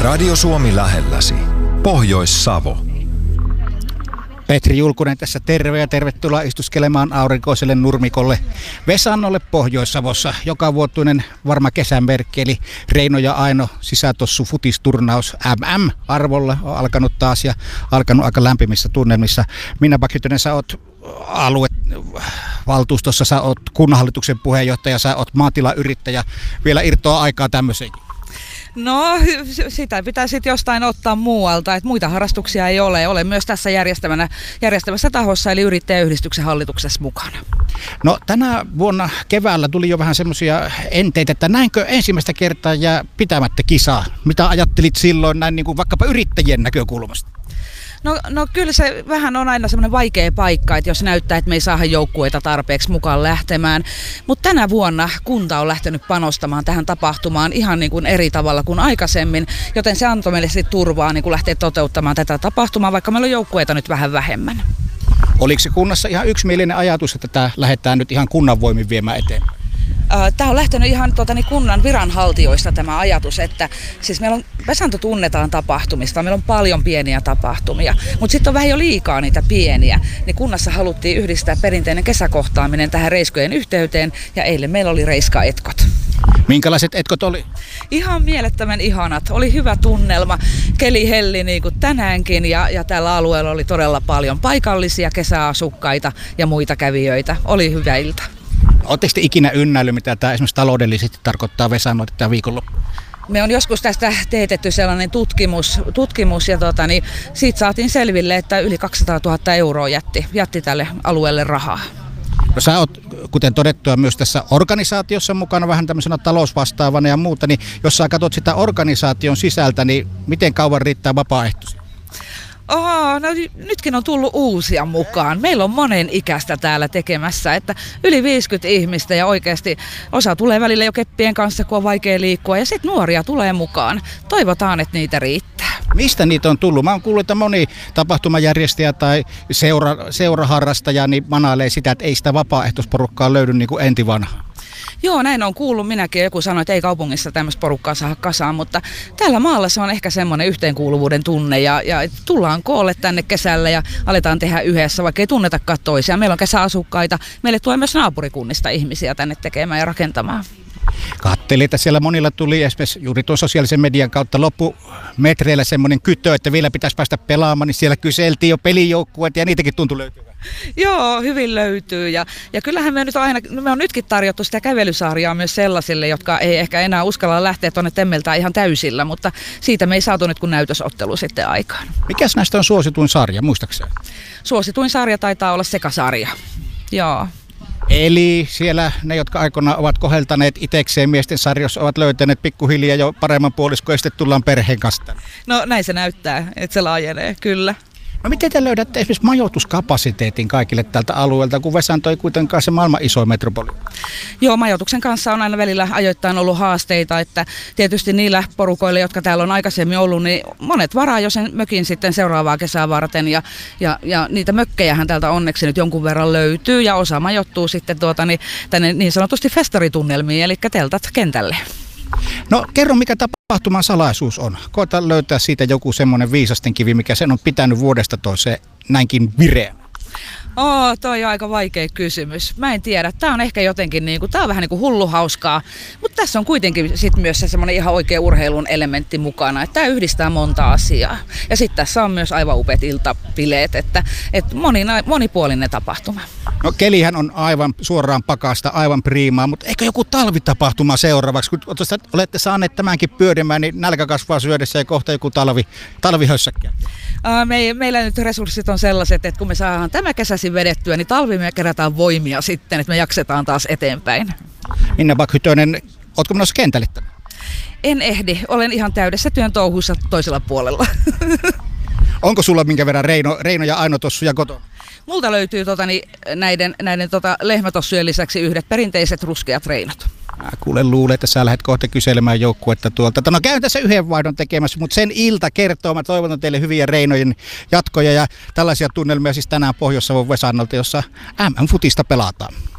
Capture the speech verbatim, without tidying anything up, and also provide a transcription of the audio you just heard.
Radio Suomi lähelläsi. Pohjois-Savo. Petri Julkunen tässä terve ja tervetuloa istuskelemaan aurinkoiselle nurmikolle Vesannolle Pohjois-Savossa. Jokavuotuinen varma kesämerkki eli Reino ja Aino sisätossu futisturnaus M M-arvolla on alkanut taas ja alkanut aika lämpimissä tunnelmissa. Minna Bakhytönen, sä oot aluevaltuustossa, sä oot kunnanhallituksen puheenjohtaja, sä oot maatilayrittäjä. Vielä irtoaa aikaa tämmöiseenkin. No sitä pitää sitten jostain ottaa muualta, että muita harrastuksia ei ole. Olen myös tässä järjestävänä, järjestävässä tahossa eli yrittäjäyhdistyksen hallituksessa mukana. No tänä vuonna keväällä tuli jo vähän semmoisia enteitä, että näinkö ensimmäistä kertaa jää pitämättä kisaa? Mitä ajattelit silloin näin niin kuin vaikkapa yrittäjien näkökulmasta? No, no kyllä se vähän on aina semmoinen vaikea paikka, että jos näyttää, että me ei saada joukkueita tarpeeksi mukaan lähtemään. Mutta tänä vuonna kunta on lähtenyt panostamaan tähän tapahtumaan ihan niin kuin eri tavalla kuin aikaisemmin, joten se antoi meille sitten turvaa niin kuin lähteä toteuttamaan tätä tapahtumaa, vaikka meillä on joukkueita nyt vähän vähemmän. Oliko se kunnassa ihan yksimielinen ajatus, että tämä lähdetään nyt ihan kunnan voimin viemään eteenpäin? Tämä on lähtenyt ihan tuota, niin kunnan viranhaltijoista tämä ajatus, että siis meillä on, Vesanto tunnetaan tapahtumista, meillä on paljon pieniä tapahtumia, mutta sitten on vähän jo liikaa niitä pieniä, niin kunnassa haluttiin yhdistää perinteinen kesäkohtaaminen tähän reiskojen yhteyteen ja eilen meillä oli reiskaetkot. Minkälaiset etkot oli? Ihan mielettömän ihanat, oli hyvä tunnelma, keli helli niin kuin tänäänkin ja, ja tällä alueella oli todella paljon paikallisia kesäasukkaita ja muita kävijöitä, oli hyvä ilta. Oletteko te ikinä ynnäillyt, mitä tämä esimerkiksi taloudellisesti tarkoittaa Vesannolle tämä viikonloppu? Me on joskus tästä teetetty sellainen tutkimus, tutkimus ja tota, niin siitä saatiin selville, että yli kaksisataatuhatta euroa jätti, jätti tälle alueelle rahaa. No sä oot, kuten todettua, myös tässä organisaatiossa mukana vähän tämmöisenä talousvastaavana ja muuta, niin jos sä katsot sitä organisaation sisältä, niin miten kauan riittää vapaaehtoisia? Oho, no nytkin on tullut uusia mukaan. Meillä on monen ikäistä täällä tekemässä, että yli viisikymmentä ihmistä ja oikeasti osa tulee välillä jo keppien kanssa, kun on vaikea liikkua ja sitten nuoria tulee mukaan. Toivotaan, että niitä riittää. Mistä niitä on tullut? Mä oon kuullut, että moni tapahtumajärjestäjä tai seura, seuraharrastaja niin manailee sitä, että ei sitä vapaaehtoisporukkaa löydy niin kuin enti vanha. Joo, näin on kuullut minäkin. Joku sanoi, että ei kaupungissa tämmöistä porukkaa saa kasaan, mutta täällä maalla se on ehkä semmoinen yhteenkuuluvuuden tunne ja, ja tullaan koolle tänne kesällä ja aletaan tehdä yhdessä, vaikka ei tunnetakaan toisiaan. Meillä on kesäasukkaita, meille tulee myös naapurikunnista ihmisiä tänne tekemään ja rakentamaan. Katselin, että siellä monilla tuli esimerkiksi juuri tuon sosiaalisen median kautta loppumetreillä semmoinen kytö, että vielä pitäisi päästä pelaamaan, niin siellä kyseltiin jo pelijoukkueet ja niitäkin tuntui löytyvän. Joo, hyvin löytyy ja, ja kyllähän me nyt on aina, me on nytkin tarjottu sitä kävelysarjaa myös sellaisille, jotka ei ehkä enää uskalla lähteä tuonne temmeltään ihan täysillä, mutta siitä me ei saatu nyt kun näytösottelu sitten aikaan. Mikäs näistä on suosituin sarja, muistaakseni? Suosituin sarja taitaa olla sekasarja, joo. Eli siellä ne, jotka aikoinaan ovat koheltaneet itsekseen miesten sarjossa, ovat löytäneet pikkuhiljaa jo paremman puoliskon ja sitten tullaan perheen kanssa. No näin se näyttää, että se laajenee, kyllä. No miten te löydätte esimerkiksi majoituskapasiteetin kaikille tältä alueelta, kun Vesanto ei kuitenkaan se maailman iso metropoli? Joo, majoituksen kanssa on aina välillä ajoittain ollut haasteita, että tietysti niillä porukoilla, jotka täällä on aikaisemmin ollut, niin monet varaa jo sen mökin sitten seuraavaa kesää varten ja, ja, ja niitä mökkejähän täältä onneksi nyt jonkun verran löytyy ja osa majoittuu sitten tuota, niin, tänne niin sanotusti festaritunnelmiin, eli teltat kentälle. No kerro, mikä tapahtuman salaisuus on. Koeta löytää siitä joku semmoinen viisasten kivi, mikä sen on pitänyt vuodesta toiseen näinkin vireänä. Oo, toi on aika vaikea kysymys. Mä en tiedä. Tää on ehkä jotenkin niinku, tää on vähän niinku hullu hauskaa, mutta tässä on kuitenkin sit myös se semmoinen ihan oikea urheilun elementti mukana, että tää yhdistää monta asiaa. Ja sitten tässä on myös aivan upeat iltapileet, että, että moni, monipuolinen tapahtuma. No kelihän on aivan suoraan pakasta, aivan priimaa, mutta eikö joku talvitapahtuma seuraavaksi? Kun olette saaneet tämänkin pyörimään, niin nälkä kasvaa syödessä ja kohta joku talvi, talvihössäkkä. Me, meillä nyt resurssit on sellaiset, että kun me saadaan tämä kesäsi vedettyä, niin talvi me kerätään voimia sitten, että me jaksetaan taas eteenpäin. Minna Bakhytönen, ootko menossa kentälle? En ehdi, olen ihan täydessä työn touhussa toisella puolella. Onko sulla minkä verran Reino, Reino ja Aino tossuja kotona? Multa löytyy totani, näiden, näiden tota, lehmätossujen lisäksi yhdet perinteiset ruskeat reinot. Mä kuulen luulen, että sä lähdet kohta kyselemään joukkuetta tuolta. No käyn tässä yhden vaihdon tekemässä, mutta sen ilta kertoo. Mä toivotan teille hyviä Reinojen jatkoja ja tällaisia tunnelmia siis tänään Pohjois-Savon Vesannolta, jossa M M-futista pelataan.